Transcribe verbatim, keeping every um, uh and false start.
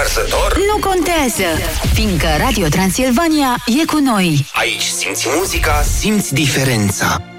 arsător? Nu contează, fiindcă Radio Transilvania e cu noi. Aici simți muzica, simți diferența.